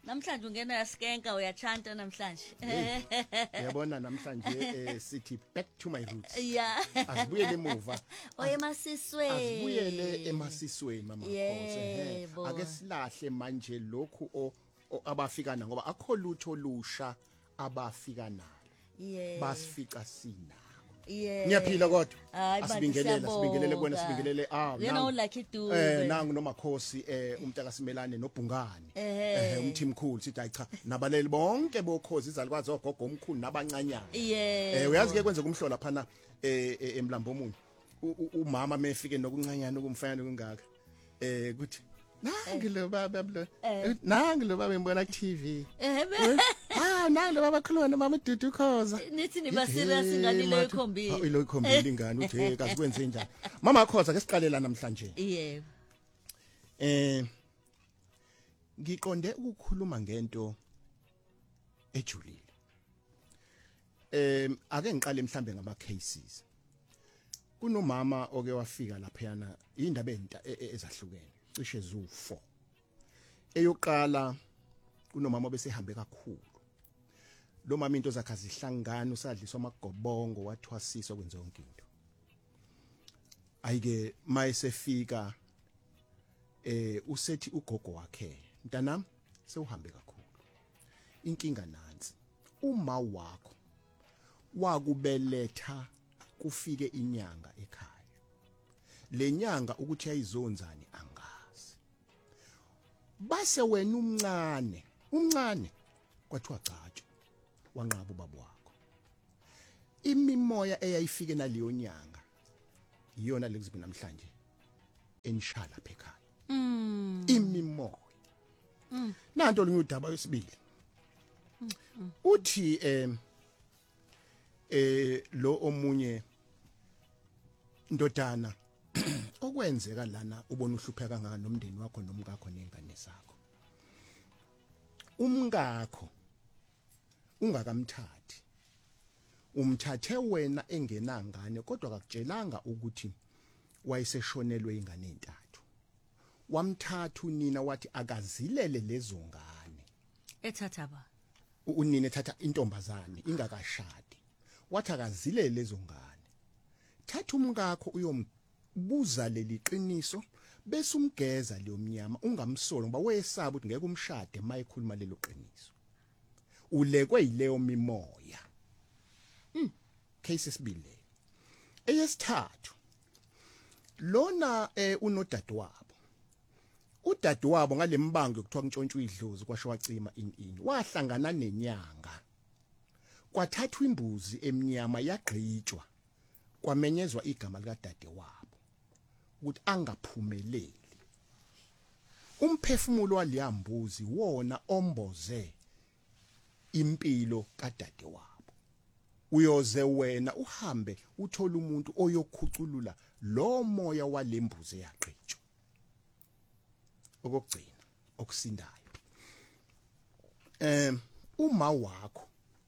Namhlanje ungena yaskenka uyachanta namhlanje. Uyabona namhlanje sithi back to my roots. Yeah. Asibuyele emuva. Oyemasisweni. Asibuyele emasisweni mama Khosi. Ake silahle manje lokhu abafikana ngoba akho lutho lusha abafika nalo. Yeah. Basifica sina. Yeah. Ngiyaphila kodwa. Sibingelele kuwena sibingelele Yena like it nangu noMakhosi umntaka Simelane noBhungane umthimkhulu sithi ayi cha nabaleli bonke bokhozi izalukwazi ogogo omkhulu nabancanyana uyazi ke kwenze kumhlola phana eMlambo omunye umama mefike nokuncanyana ukumfana kungaka kuthi nangi lo baba nangi lo baba ngibona ku TV nangi lo baba khuluma nomama Dudu Khoza nithi niba serious ngani lo ikhombile lo ikhombile ingane uthi kasikwenze njani mama Khoza ke siqalela namhlanje yebo ngiqonde ukukhuluma ngento ejulile ake ngiqale mhlambe ngama cases kunomama oke wafika lapha yana indaba ezahlukene cishe zu4 eyoqala kunomama bese hambe kakhulu lo mama into zakhe azihlangana usadliswa amagobongo wathwasiswa kwenze yonke into ayike mayesefika usethi ugogo wakhe mntanami sewuhambe kakhulu inkinga nansi uma wakho wakubeletha kufike inyanga ekhaya lenyanga ukuthi ayizonzani angazi base wena umncane kwathiwa catsho wanqaba ubaba wakho imimoya eyayifike naleyo nyanga iyona lekuzibe namhlanje enishala lapha ekhaya imimoya nanto ngiyudaba yesibili uthi lo omunye ndodana okwenzeka lana ubona uhlupheka kangaka nomndeni wakho nomkakho nengane zakho umkakho ungakamthathi umthathe wena engenangane kodwa akakutshelanga ukuthi wayeseshonelwe ingane entathu wamthatha unina wathi akazilele lezo ngane ethatha ba unina ethatha intombazane ingakashadi wathi akazilele lezo ngane thatha umkakho uyombuza leli qiniso bese umgeza leyo mnyama ungamsolo ngoba wesaba ukuthi ngeke umshade mayikhuluma lelo qiniso ulekwe yileyo mimoya case sibile eyesithathu lona unodadewabo udadewabo ngalembango yokuthiwa kuntshontshwe idlozi kwasho wacima ini wahlangana nenyanga kwathathwa imbuzi emnyama yagqitshwa kwamenyezwa igama lika dadewabo ukuthi angaphumeleli umphefumulo waliyambuzi wona omboze impilo kadadewabo uyoze wena uhambe uthola umuntu oyokhuculula lo moya walembuzi yaqhitshwa okugcina okusindayo uma wakho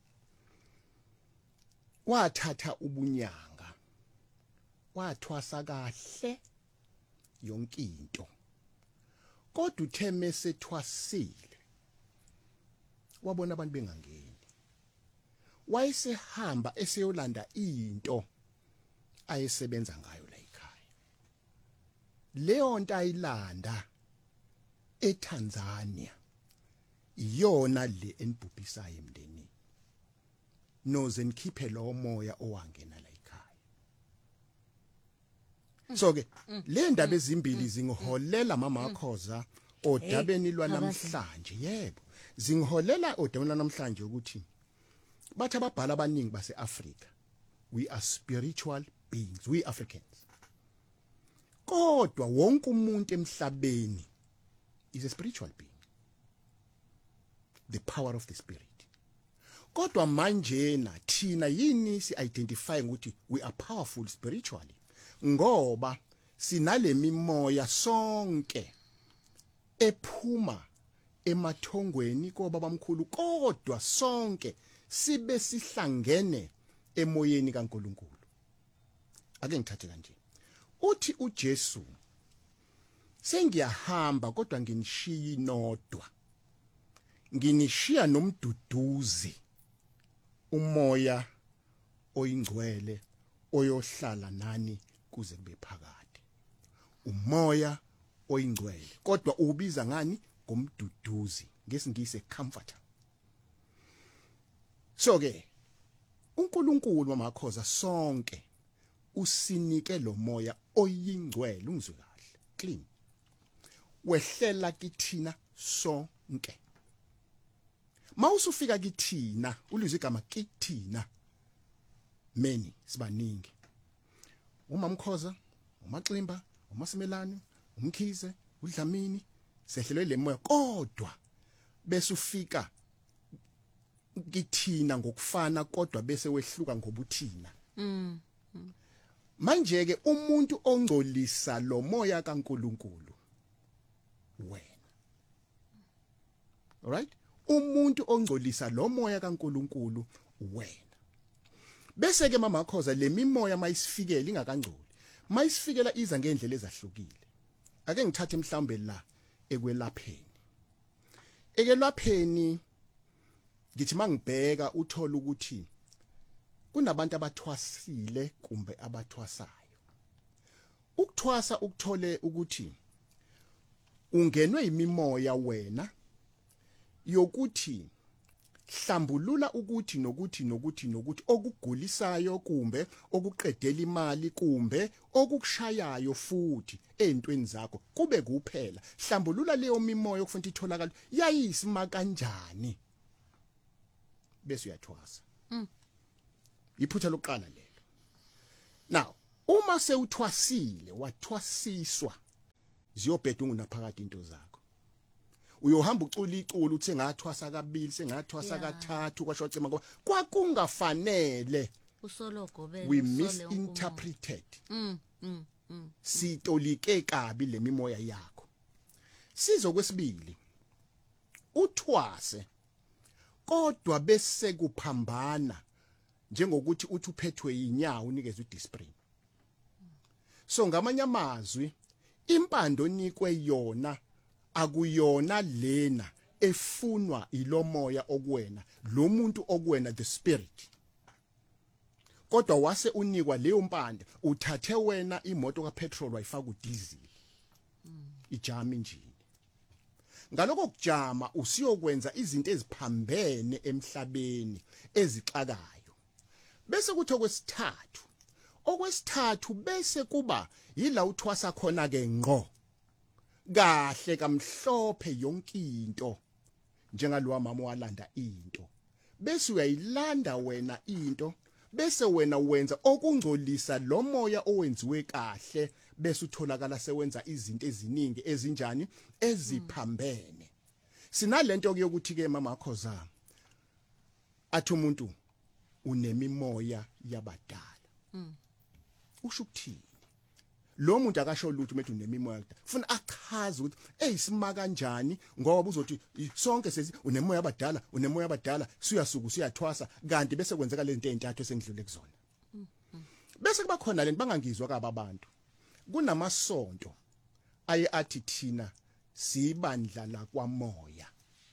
wathatha ubunyanga wathwasa kahle yonke into kodwa uthe mesethwasile wabona abantu bengangeni wayesehamba eseyolanda into ayesebenza ngayo la ekhaya leyo nto ayilanda eTanzania iyona le enibhubhisayo emndenini noze nikhiphe lo moya owangena la ekhaya so ke le ndaba ezimbili zingiholela mama Khoza odabeni lwanamhlanje yebo zingiholela odabeni lwanamhlanje ukuthi bathi ababhala abaningi baseAfrika we are spiritual beings we Africans kodwa wonke umuntu emhlabeni is a spiritual being the power of the spirit kodwa manje na thina yini si identify ukuthi we are powerful spiritually ngoba sinale mimoya sonke ephuma emathongweni kobaba omkhulu kodwa sonke sibe sihlangene emoyeni kaNkuluNkulu ake ngithathe kanje uthi uJesu sengiyahamba kodwa nginishiya inodwa nginishiya nomduduzi umoya oyingcwele oyohlala nani kuze kube phakade. Umoya oyingcwele kodwa ubiza ngani ngomduduzi ngesingisi comforter. So ke uNkulunkulu wamakhoza sonke usinike lo moya oyingcwele ungizwe kahle clean wehlela kithina sonke. Mawusufika kithina ulizwe igama kithina many sibaningi uMamkhoza uMaximba uMasimelane uMkhize uDlamini sehlelwe lemoya kodwa bese ufika kithina ngokufana kodwa bese wehluka ngobuthina. Manje ke umuntu ongcolisa lo moya kaNkuluNkulu wena. Alright? Umuntu ongcolisa lo moya kaNkuluNkulu wena. Bese ke mamakhoza lemimoya mayisifikela ingakangcoli. Mayisifikela iza ngendlela ezahlukile. Ake ngithathe mhlambe la ekwelapheni. Ekwelapheni ngithi mangibheka uthola ukuthi kunabantu abathwasile kumbe abathwasayo. Ukuthwasa ukuthole ukuthi ungenwe imimoya wena yokuthi hlambulula ukuthi nokuthi okugulisayo kumbe okuqedela imali kumbe okukushayayo futhi ezintweni zakho kube kuphela. Hlambulula leyo mimoya okufanele itholakala yayisima kanjani bese uyathwasa. Iphutha lokuqala lelo. Now uma sewuthwasile wathwasiswa ziyobheda ungunaphakade into zakho. Uyohamba ucula iculu uthi ngathwasa kabili sengathwasa kathathu kwashocema kwakungafanele usologo bele we misinterpreted. Sitolike kabi lemimoya yakho. Sizo kwesibili uthwase kodwa bese kuphambana njengokuthi uthi uphethwe inyawo unikeze udisprin. So ngamanye amazwi impando onikwe yona akuyona lena efunwa ilomoya okuwena lo muntu okuwena the spirit. Kodwa wase unikwa leyo mpande uthathe wena imoto kapetrol wayifaka udiesel ijama injini. Ngaloko kujama usiyokwenza izinto eziphambene emhlabeni ezixakayo. Bese kuthi okwesithathu bese kuba yila uthwasa khona ke ngqo kahle kamhlophe yonke into njengalowa mama walanda into bese uyayilanda wena into bese wena wenza okungcolisa lo moya owenziwe kahle bese utholakala sewenza izinto eziningi ezinjani eziphambene. Sinalento yokuthi ke mama Khoza athi umuntu unemimoya yabadala. Usho ukuthini? Lo muntu akasho lutho umethu unemimoya. Ufuna achaze ukuthi eyisima kanjani ngoba uzothi sonke sesi unemoya abadala siyasuka siyathwasa kanti bese kwenzeka lento ezintathu esengidlule kuzona. Bese kuba khona lento bangangizwa kaba abantu. Kunamasonto aye athi thina sibandla la kwamoya.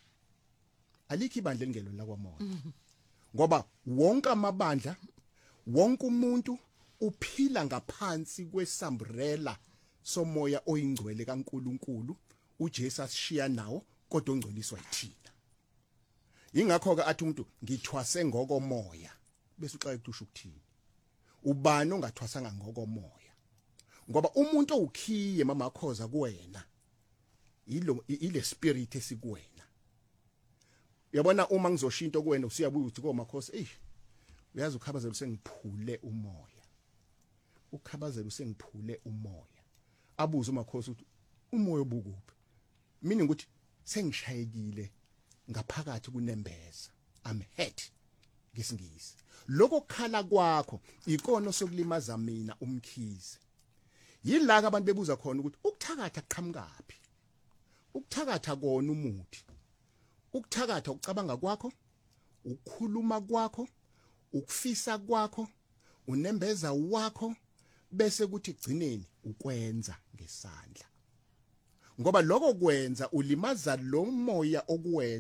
Alikho ibandla elingelo la kwamoya. Ngoba wonke amabandla wonke umuntu uphila ngaphansi kwesambrela somoya oyingcwele kaNkuluNkulu uJesu asishiya nawo kodwa ongcoliswa yithina. Ingakho ke athi umuntu ngithwase ngokomoya bese uxaye ukuthi ukuthini. Ubani ongathwasanga ngokomoya? Ngoba umuntu owukhiye mama Khoza kuwena ile spirit esikuwena. Uyabona uma ngizoshinto kuwena usiyabuya uthi komakhosi uyazi ukhabazela usengiphule umoya. Ukhabazela usengiphule umoya. Abuza umakhosi ukuthi umoya obukuphi? Mina ukuthi sengishayekile ngaphakathi kunembeza. I'm hurt ngesingisi. Lokho kukhala kwakho ikono sokulimaza mina uMkhize. Yilaka abantu bebuza khona ukuthi ukuthakatha kuqhamukapi? Ukuthakatha kona umuthi. Ukuthakatha ucabanga kwakho, ukukhuluma kwakho, ukufisa kwakho, unembeza wakho bese kuthi gcineni ukwenza ngesandla. Ngoba lokho kwenza ulimaza lo moya okuwena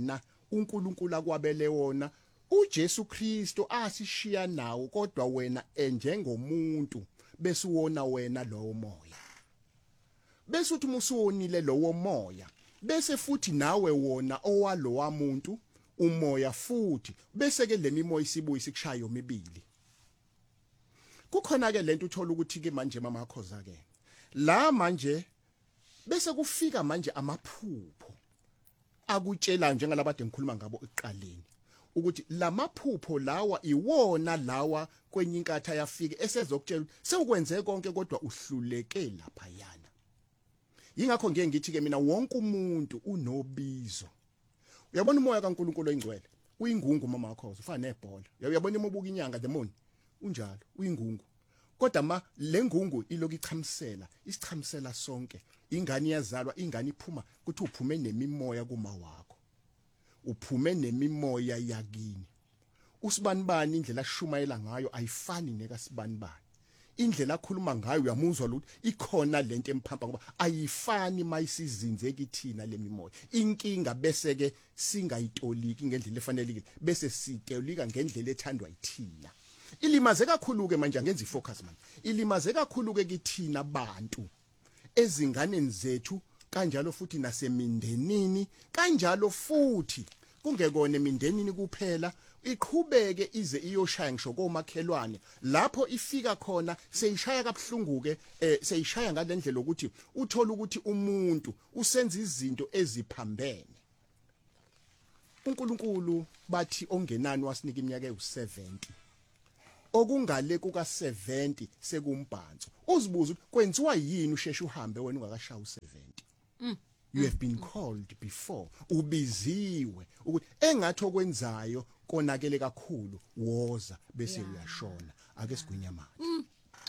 uNkulunkulu akwabele wona uJesu Kristo asishiya nawo kodwa wena njengomuntu bese uwona wena lowo moya bese uthi musuwonile lowo moya bese futhi nawe wona owalo wamuntu umoya futhi bese ke lemimoya isibuyi sikushaya yomibili kukhona ke lento uthola ukuthi ke manje mama akhoza ke la manje bese kufika manje amaphupho akutshela njengalabade ngikhuluma ngabo ekuqaleni ukuthi lamaphupho lawa iwona lawa kwenye inkatha yafike esezokutshela sewukwenze konke kodwa uhluleke lapha yana yingakho ngeke ngithi ke mina wonke umuntu unobizo uyabona umoya kaNkuluNkulu oyingcwele uyingungu mama wakho ufana nebhola uyabona imubuka inyanga the moon unjalo uyingungu kodwa lengungu iloku ichamisela isichamisela sonke ingane yazalwa ingane iphuma kuthi uphume nemimoya kuma wakho uphume nemimoya yakini usibanibani indlela ashumayela ngayo ayifani neka sibanibani indlela akhuluma ngayo uyamuzwa ukuthi ikhona lento emphampa ngoba ayifani mayisizinze kithina lemimoya inkinga bese ke singayitoliki ngendlela efanelekile bese sitolika ngendlela ethandwa yithina ilimaze kakhulu ke manje ngenza ifocus manje ilimaze kakhulu ke kithina abantu ezinganeni zethu kanjalo futhi nasemindenini kanjalo futhi kungekona emindenini kuphela iqhubeke ize iyoshaya ngisho komakhelwane lapho ifika khona seyishaya kabhlunguke seyishaya ngalendlela ukuthi uthola ukuthi umuntu usenza izinto eziphambene uNkulunkulu bathi ongenani wasinika iminyaka ewu70 okungale kuka 70 sekumbhanso uzibuza kwenziwa yini usheshe uhambe wena ungakashaya u70 you have been called before ubiziwe ukuthi engathi okwenzayo konakele kakhulu woza bese uyashona ake sigwinya manje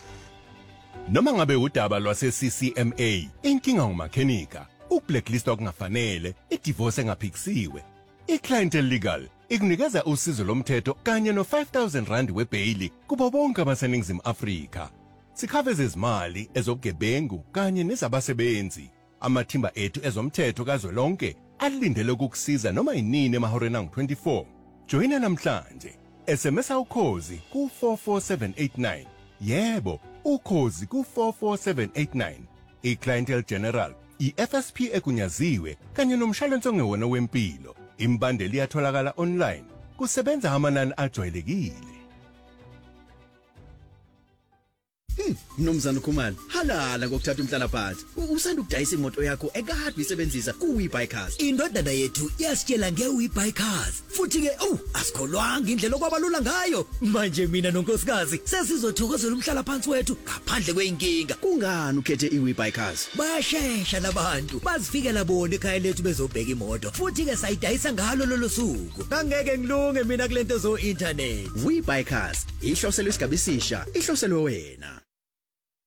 noma ngabe udaba lwase CCMA inkinga ngumakhenika ukublacklist okungafanele idivorce engaphikisiwe iClientele Legal ikunikeza usizo lomthetho kanye no5000 rand webail kubo bonke abaseningizimu Afrika sikhaveza izimali ezobugebengu kanye nezabasebenzi amathimba ethu ezomthetho kazwelonke alindele ukukusiza noma yinini emahoreni angu-24 joyina namhlanje SMS ukhozi ku44789 yebo ukhozi ku44789 iClientele General iFSP egunyaziwe kanye nomshwalense ongewona wempilo imbandeli iyatholakala online kusebenza amanani ajwayelekile Mnumzana Khumalo halala ngokuthatha umhlalaphansi usanda ukudayisa imoto yakho ekade uyisebenzisa kuWeBuyCars indodana yethu yasitshela ngeWeBuyCars futhi ke asikholwanga indlela okwabalula ngayo manje mina nonkosikazi sesizothokozela umhlalaphansi wethu ngaphandle kweinkinga kungani ukhethe iWeBuyCars bayashesha labantu bazifikela bona ekhaya lethu bezobheka imoto futhi ke sayidayisa ngalo lolo suku angeke ngilunge mina kulento zo internet WeBuyCars ihloselwe isigabisisha ihloselwe wena